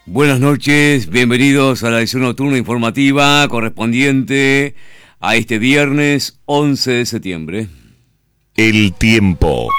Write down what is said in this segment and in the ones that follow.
Buenas noches, bienvenidos a la edición nocturna informativa correspondiente a este viernes 11 de septiembre. El tiempo.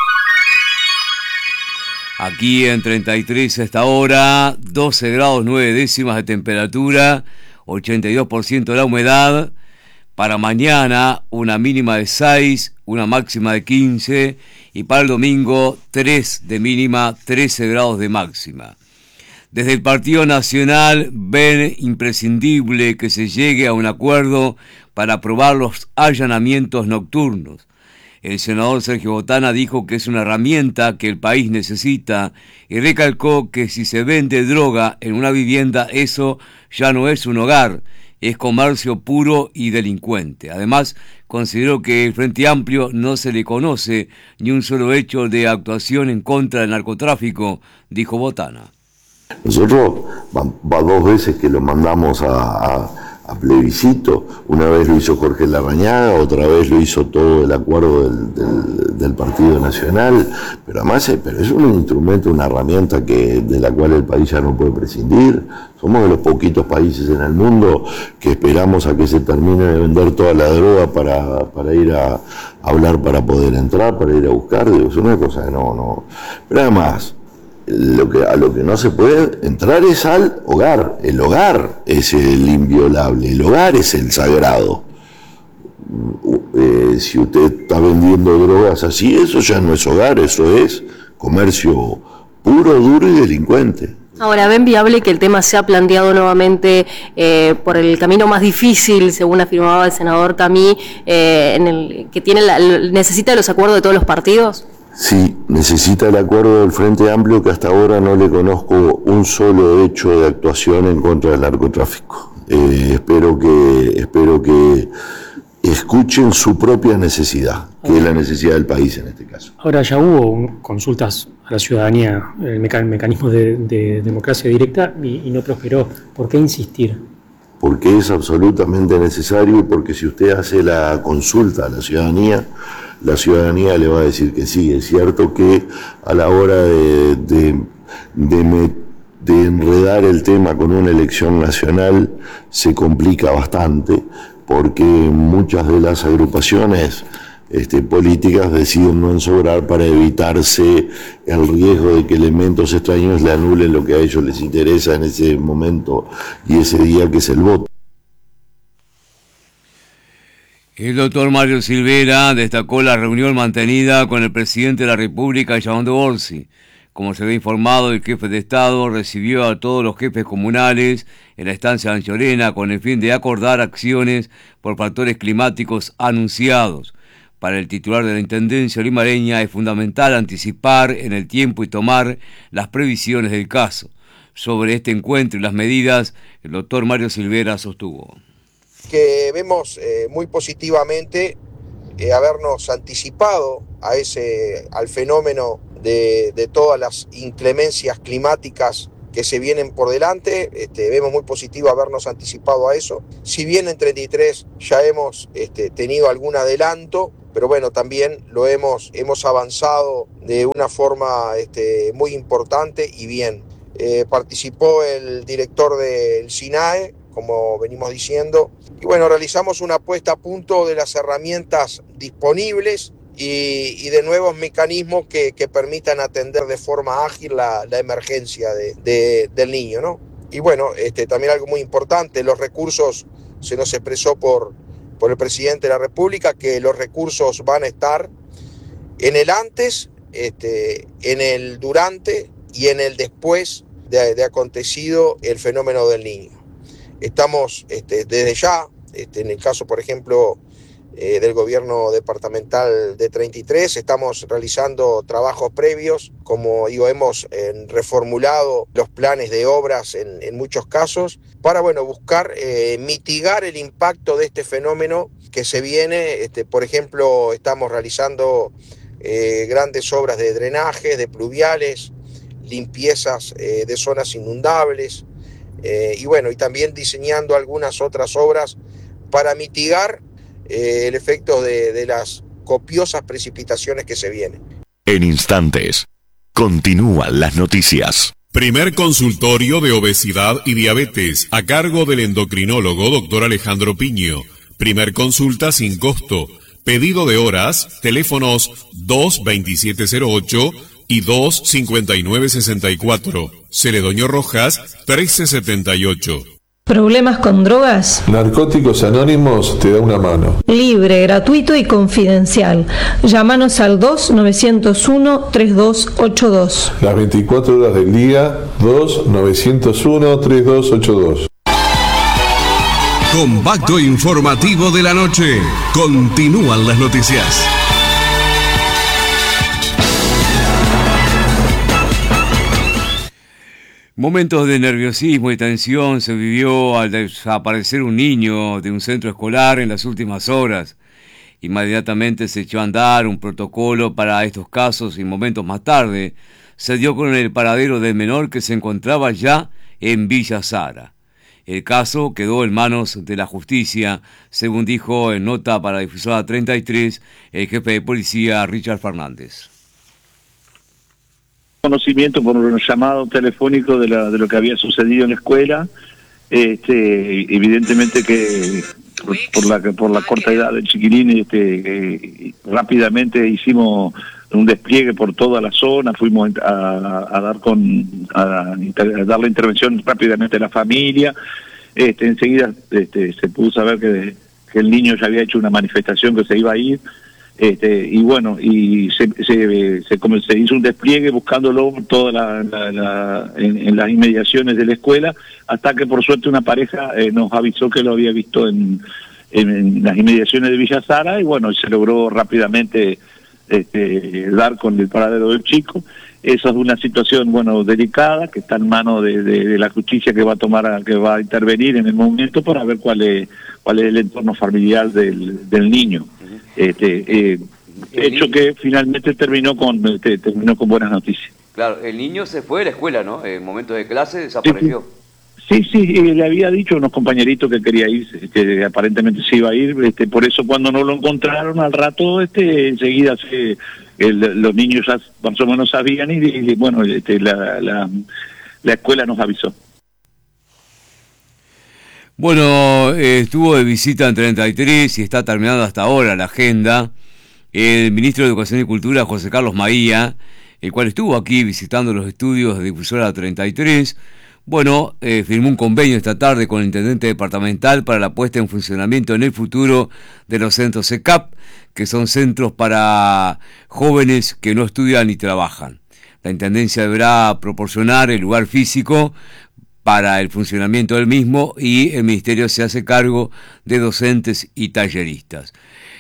Aquí en 33 a esta hora, 12 grados 9 décimas de temperatura, 82% de la humedad. Para mañana una mínima de 6, una máxima de 15 y para el domingo 3 de mínima, 13 grados de máxima. Desde el Partido Nacional ven imprescindible que se llegue a un acuerdo para aprobar los allanamientos nocturnos. El senador Sergio Botana dijo que es una herramienta que el país necesita y recalcó que si se vende droga en una vivienda, eso ya no es un hogar, es comercio puro y delincuente. Además, consideró que el Frente Amplio no se le conoce ni un solo hecho de actuación en contra del narcotráfico, dijo Botana. Nosotros va 2 veces que lo mandamos a plebiscito. Una vez lo hizo Jorge Larrañaga, otra vez lo hizo todo el acuerdo del Partido Nacional, pero además pero es un instrumento, una herramienta de la cual el país ya no puede prescindir. Somos de los poquitos países en el mundo que esperamos a que se termine de vender toda la droga para ir a hablar, para poder entrar, para ir a buscar. Digo, es una cosa que no. Pero además, a lo que no se puede entrar es al hogar. El hogar es el inviolable, el hogar es el sagrado. Si usted está vendiendo drogas así, eso ya no es hogar, eso es comercio puro, duro y delincuente. Ahora, ¿ven viable que el tema sea planteado nuevamente por el camino más difícil, según afirmaba el senador Camí, en el que necesita los acuerdos de todos los partidos? Sí, necesita el acuerdo del Frente Amplio, que hasta ahora no le conozco un solo hecho de actuación en contra del narcotráfico. Espero que escuchen su propia necesidad, que es la necesidad del país en este caso. Ahora, ya hubo consultas a la ciudadanía, el mecanismo de democracia directa, y no prosperó. ¿Por qué insistir? Porque es absolutamente necesario y porque si usted hace la consulta a la ciudadanía le va a decir que sí. Es cierto que a la hora de enredar el tema con una elección nacional se complica bastante, porque muchas de las agrupaciones políticas deciden no ensobrar para evitarse el riesgo de que elementos extraños le anulen lo que a ellos les interesa en ese momento y ese día, que es el voto. El doctor Mario Silvera destacó la reunión mantenida con el presidente de la República, Jair Borsi. Como se ve informado, el jefe de Estado recibió a todos los jefes comunales en la estancia de Anchorena con el fin de acordar acciones por factores climáticos anunciados. Para el titular de la Intendencia limareña es fundamental anticipar en el tiempo y tomar las previsiones del caso. Sobre este encuentro y las medidas, el doctor Mario Silvera sostuvo que vemos muy positivamente habernos anticipado al fenómeno de todas las inclemencias climáticas que se vienen por delante. Vemos muy positivo habernos anticipado a eso. Si bien en 33 ya hemos tenido algún adelanto, pero bueno, también hemos avanzado de una forma muy importante y bien. Participó el director del SINAE, como venimos diciendo, y bueno, realizamos una puesta a punto de las herramientas disponibles y de nuevos mecanismos que permitan atender de forma ágil la emergencia del niño, ¿no? Y bueno, también algo muy importante, los recursos, se nos expresó por el presidente de la República que los recursos van a estar en el antes, en el durante y en el después de acontecido el fenómeno del niño. Estamos desde ya, en el caso, por ejemplo, del gobierno departamental de 33, estamos realizando trabajos previos, como digo, hemos reformulado los planes de obras en muchos casos, para buscar mitigar el impacto de este fenómeno que se viene. Por ejemplo, estamos realizando grandes obras de drenaje, de pluviales, limpiezas de zonas inundables, y también diseñando algunas otras obras para mitigar el efecto de las copiosas precipitaciones que se vienen. En instantes, continúan las noticias. Primer consultorio de obesidad y diabetes a cargo del endocrinólogo Dr. Alejandro Piño. Primer consulta sin costo. Pedido de horas, teléfonos 22708 y 25964. Celedonio Rojas 1378. ¿Problemas con drogas? Narcóticos Anónimos te da una mano. Libre, gratuito y confidencial. Llámanos al 2-901-3282. Las 24 horas del día, 2-901-3282. Compacto informativo de la noche. Continúan las noticias. Momentos de nerviosismo y tensión se vivió al desaparecer un niño de un centro escolar en las últimas horas. Inmediatamente se echó a andar un protocolo para estos casos y momentos más tarde se dio con el paradero del menor que se encontraba ya en Villa Sara. El caso quedó en manos de la justicia, según dijo en nota para Difusora 33 el jefe de policía Richard Fernández. Conocimiento por un llamado telefónico de lo que había sucedido en la escuela, evidentemente que por la corta edad del chiquilín, rápidamente hicimos un despliegue por toda la zona, fuimos a dar la intervención rápidamente a la familia. Enseguida se pudo saber que el niño ya había hecho una manifestación que se iba a ir. Y bueno, y se hizo un despliegue buscándolo en las inmediaciones de la escuela, hasta que por suerte una pareja nos avisó que lo había visto en las inmediaciones de Villa Sara, y bueno, se logró rápidamente dar con el paradero del chico. Esa es una situación, bueno, delicada, que está en manos de la justicia, que va a intervenir en el momento para ver cuál es el entorno familiar del niño. Hecho que finalmente terminó con buenas noticias. Claro, el niño se fue de la escuela, ¿no? En momentos de clase desapareció. Sí, le había dicho a unos compañeritos que quería ir, que aparentemente se iba a ir, por eso cuando no lo encontraron al rato, enseguida los niños ya más o menos sabían y bueno, la escuela nos avisó. Bueno, estuvo de visita en 33 y está terminando hasta ahora la agenda el ministro de Educación y Cultura, José Carlos Maía, el cual estuvo aquí visitando los estudios de Difusora 33. Bueno, firmó un convenio esta tarde con el intendente departamental para la puesta en funcionamiento en el futuro de los centros ECAP, que son centros para jóvenes que no estudian ni trabajan. La intendencia deberá proporcionar el lugar físico para el funcionamiento del mismo y el ministerio se hace cargo de docentes y talleristas.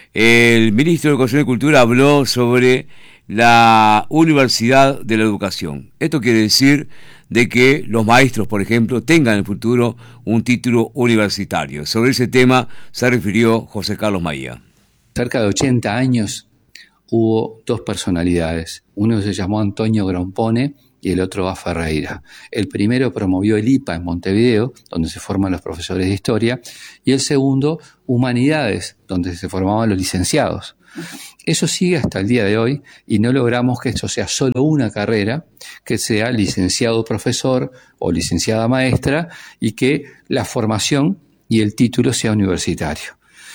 El ministro de Educación y Cultura habló sobre la Universidad de la Educación. Esto quiere decir de que los maestros, por ejemplo, tengan en el futuro un título universitario. Sobre ese tema se refirió José Carlos Maía. Cerca de 80 años hubo dos personalidades. Uno se llamó Antonio Grompone y el otro a Ferreira. El primero promovió el IPA en Montevideo, donde se forman los profesores de historia, y el segundo, Humanidades, donde se formaban los licenciados. Eso sigue hasta el día de hoy y no logramos que esto sea solo una carrera, que sea licenciado profesor o licenciada maestra y que la formación y el título sea universitario.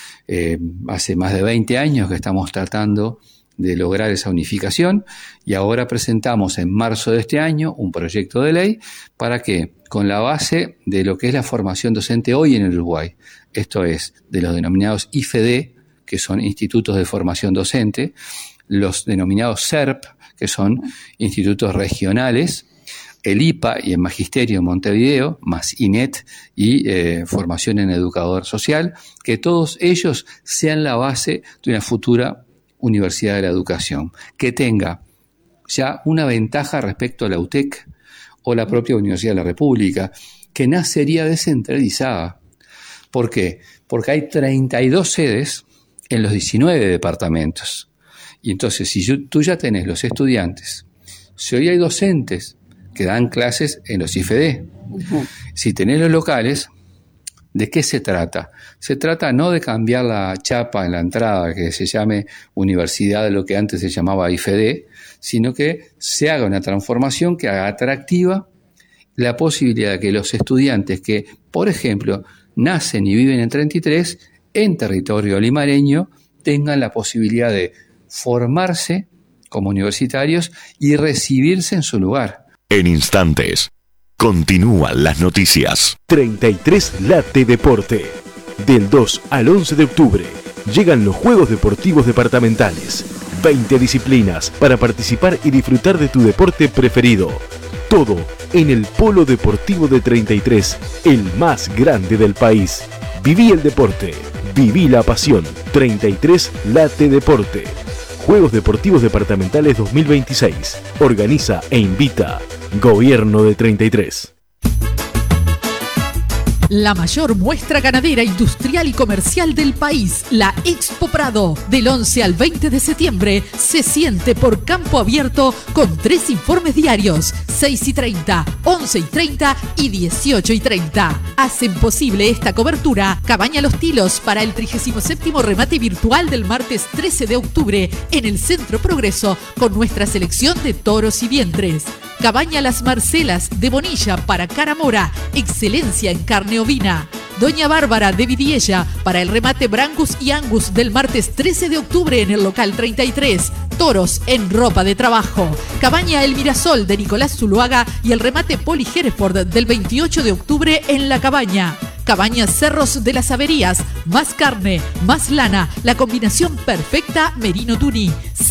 Hace más de 20 años que estamos tratando de lograr esa unificación y ahora presentamos en marzo de este año un proyecto de ley para que, con la base de lo que es la formación docente hoy en el Uruguay, esto es, de los denominados IFD, que son institutos de formación docente, los denominados SERP, que son institutos regionales, el IPA y el Magisterio en Montevideo, más INET y formación en educador social, que todos ellos sean la base de una futura Universidad de la Educación, que tenga ya una ventaja respecto a la UTEC o la propia Universidad de la República, que nacería descentralizada. ¿Por qué? Porque hay 32 sedes en los 19 departamentos. Y entonces, si tú ya tenés los estudiantes, si hoy hay docentes que dan clases en los IFD, si tenés los locales, ¿de qué se trata? Se trata no de cambiar la chapa en la entrada, que se llame universidad de lo que antes se llamaba IFD, sino que se haga una transformación que haga atractiva la posibilidad de que los estudiantes que, por ejemplo, nacen y viven en 33, en territorio limareño, tengan la posibilidad de formarse como universitarios y recibirse en su lugar. En instantes, continúan las noticias. 33 Late Deporte. Del 2 al 11 de octubre llegan los Juegos Deportivos Departamentales. 20 disciplinas para participar y disfrutar de tu deporte preferido. Todo en el Polo Deportivo de 33, el más grande del país. Viví el deporte, viví la pasión. 33 Late Deporte. Juegos Deportivos Departamentales 2026. Organiza e invita Gobierno de 33. La mayor muestra ganadera, industrial y comercial del país, la Expo Prado, del 11 al 20 de septiembre, se siente por campo abierto con 3 informes diarios, 6:30, 11:30 y 18:30. Hacen posible esta cobertura Cabaña Los Tilos para el 37º remate virtual del martes 13 de octubre en el Centro Progreso con nuestra selección de toros y vientres. Cabaña Las Marcelas de Bonilla para Caramora, excelencia en carne ovina. Doña Bárbara de Vidiella para el remate Brangus y Angus del martes 13 de octubre en el local 33. Toros en ropa de trabajo. Cabaña El Mirasol de Nicolás Zuluaga y el remate Poli Hereford del 28 de octubre en La Cabaña. Cabaña Cerros de las Averías, más carne, más lana, la combinación perfecta Merino Tuní,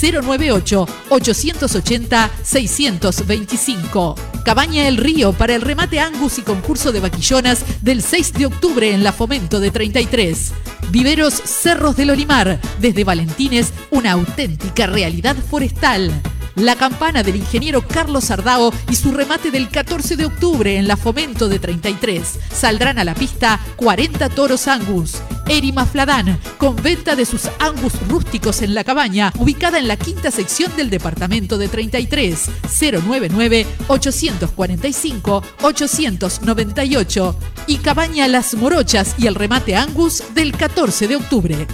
098-880-625. Cabaña El Río para el remate Angus y concurso de vaquillonas del 6 de octubre en la Fomento de 33. Viveros Cerros del Olimar, desde Valentines, una auténtica realidad forestal. La Campana del ingeniero Carlos Ardao y su remate del 14 de octubre en la Fomento de 33. Saldrán a la pista 40 toros Angus. Erima Fladán, con venta de sus Angus rústicos en La Cabaña, ubicada en la 5ª sección del departamento de 33. 099-845-898. Y Cabaña Las Morochas y el remate Angus del 14 de octubre.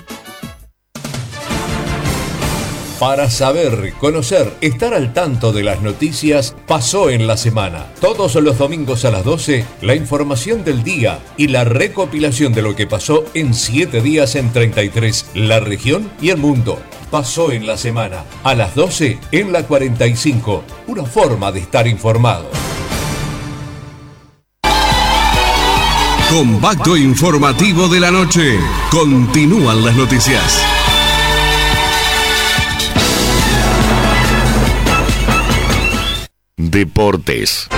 Para saber, conocer, estar al tanto de las noticias, pasó en la semana. Todos los domingos a las 12, la información del día y la recopilación de lo que pasó en 7 días en 33, la región y el mundo. Pasó en la semana, a las 12 en la 45. Una forma de estar informado. Compacto informativo de la noche. Continúan las noticias. Deportes.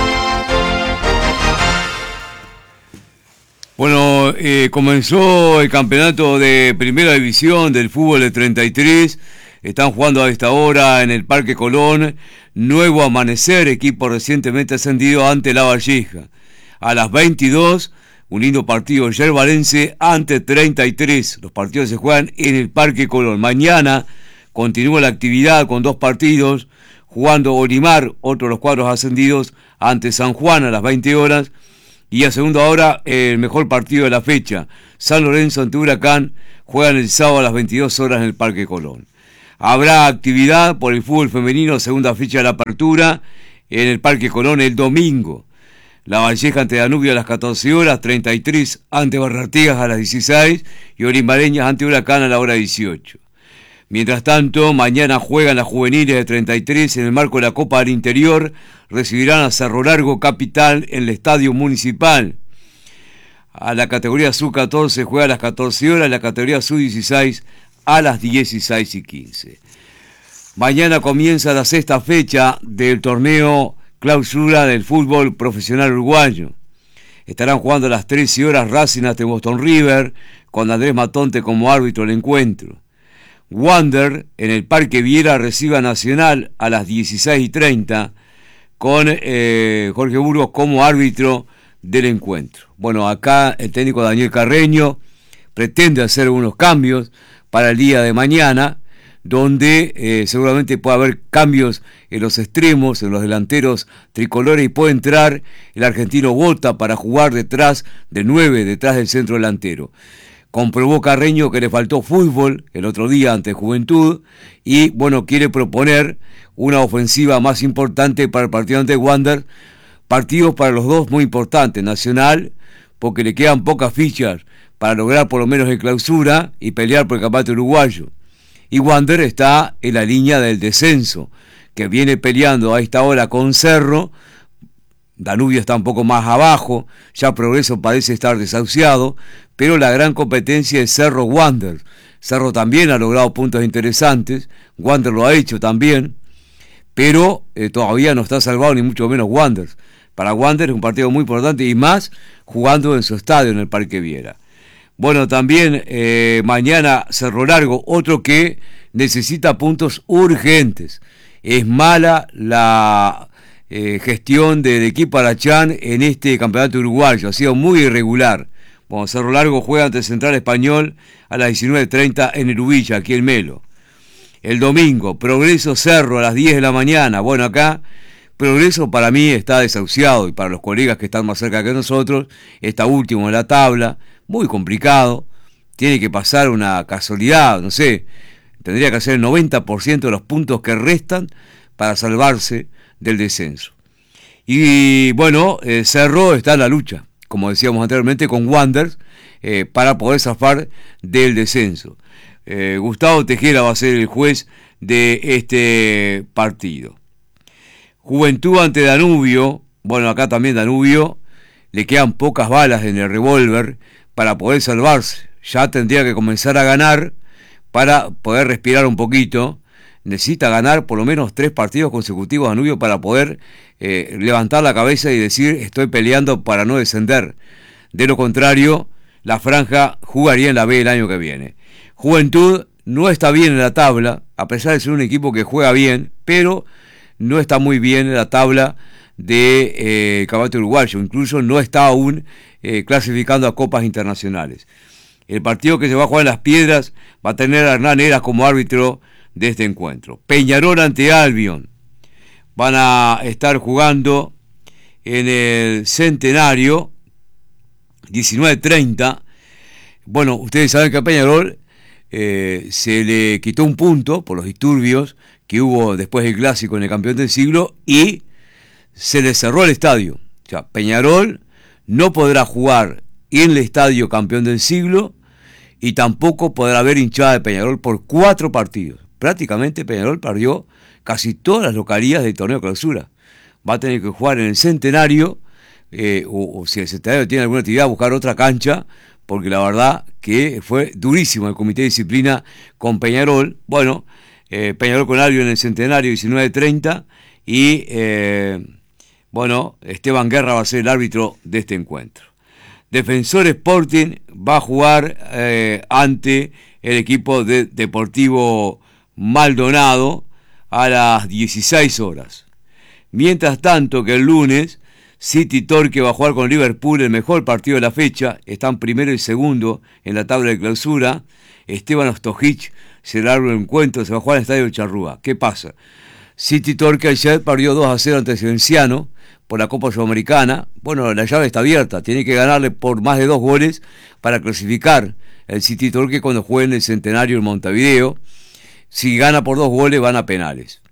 Bueno, comenzó el campeonato de primera división del fútbol de 33. Están jugando a esta hora en el Parque Colón. Nuevo Amanecer, equipo recientemente ascendido ante La Valleja. A las 22, un lindo partido yerbalense ante 33. Los partidos se juegan en el Parque Colón. Mañana continúa la actividad con 2 partidos. Jugando Olimar, otro de los cuadros ascendidos, ante San Juan a las 20 horas. Y a segunda hora, el mejor partido de la fecha. San Lorenzo ante Huracán, juegan el sábado a las 22 horas en el Parque Colón. Habrá actividad por el fútbol femenino, segunda fecha de la apertura, en el Parque Colón el domingo. La Valleja ante Danubio a las 14 horas, 33 ante Barrartigas a las 16 y Olimareñas ante Huracán a la hora 18. Mientras tanto, mañana juegan las juveniles de 33 en el marco de la Copa del Interior, recibirán a Cerro Largo Capital en el Estadio Municipal. A la categoría Sub-14 juega a las 14 horas, la categoría Sub-16 a las 16:15. Mañana comienza la 6ª fecha del torneo clausura del fútbol profesional uruguayo. Estarán jugando a las 13 horas Racing ante Boston River, con Andrés Matonte como árbitro del encuentro. Wander en el Parque Viera recibe a Nacional a las 16:30 con Jorge Burgos como árbitro del encuentro. Bueno, acá el técnico Daniel Carreño pretende hacer unos cambios para el día de mañana, donde seguramente puede haber cambios en los extremos, en los delanteros tricolores, y puede entrar el argentino Bota para jugar detrás del 9, detrás del centro delantero. Comprobó Carreño que le faltó fútbol el otro día ante Juventud y, bueno, quiere proponer una ofensiva más importante para el partido ante Wander Partidos para los dos muy importantes. Nacional, porque le quedan pocas fichas para lograr por lo menos en clausura y pelear por el campeonato uruguayo. Y Wander está en la línea del descenso, que viene peleando a esta hora con Cerro. Danubio está un poco más abajo, ya Progreso parece estar desahuciado, pero la gran competencia es Cerro-Wander. Cerro también ha logrado puntos interesantes, Wander lo ha hecho también, pero todavía no está salvado, ni mucho menos Wander. Para Wander es un partido muy importante, y más jugando en su estadio, en el Parque Viera. Bueno, también mañana Cerro Largo, otro que necesita puntos urgentes. Es mala la gestión del equipo Arachán en este campeonato uruguayo, ha sido muy irregular. Bueno, Cerro Largo juega ante Central Español a las 19:30 en Erubilla, aquí en Melo. El domingo, Progreso Cerro a las 10 de la mañana. Bueno, acá Progreso para mí está desahuciado, y para los colegas que están más cerca que nosotros, está último en la tabla, muy complicado, tiene que pasar una casualidad, no sé, tendría que hacer el 90% de los puntos que restan para salvarse del descenso. Y bueno, Cerro está en la lucha, como decíamos anteriormente, con Wander, para poder zafar del descenso. Gustavo Tejera va a ser el juez de este partido. Juventud ante Danubio. Bueno, acá también Danubio le quedan pocas balas en el revólver para poder salvarse. Ya tendría que comenzar a ganar para poder respirar un poquito. Necesita ganar por lo menos 3 partidos consecutivos Danubio para poder levantar la cabeza y decir: estoy peleando para no descender. De lo contrario, la franja jugaría en la B el año que viene. Juventud no está bien en la tabla, a pesar de ser un equipo que juega bien, pero no está muy bien en la tabla de campeonato uruguayo. Incluso no está aún clasificando a copas internacionales. El partido que se va a jugar en Las Piedras va a tener a Hernán Heras como árbitro de este encuentro. Peñarol ante Albion. Van a estar jugando en el Centenario, 19:30. Bueno, ustedes saben que a Peñarol se le quitó un punto por los disturbios que hubo después del clásico en el campeón del siglo, y se le cerró el estadio. O sea, Peñarol no podrá jugar en el estadio campeón del siglo, y tampoco podrá haber hinchada de Peñarol por 4 partidos. Prácticamente Peñarol perdió casi todas las localías del torneo clausura. Va a tener que jugar en el Centenario, o si el Centenario tiene alguna actividad, buscar otra cancha, porque la verdad que fue durísimo el comité de disciplina con Peñarol. Bueno, Peñarol con Albion en el Centenario, 19:30, y bueno, Esteban Guerra va a ser el árbitro de este encuentro. Defensor Sporting va a jugar ante el equipo de Deportivo Maldonado a las 16 horas. Mientras tanto que el lunes, City Torque va a jugar con Liverpool, el mejor partido de la fecha. Están primero y segundo en la tabla de clausura. Esteban Ostojic será el encuentro, se va a jugar en el Estadio Charrúa. ¿Qué pasa? City Torque ayer perdió 2-0 ante Cienciano por la Copa Sudamericana. Bueno, la llave está abierta, tiene que ganarle por más de 2 goles para clasificar el City Torque cuando juegue en el Centenario en Montevideo. Si gana por 2 goles, van a penales.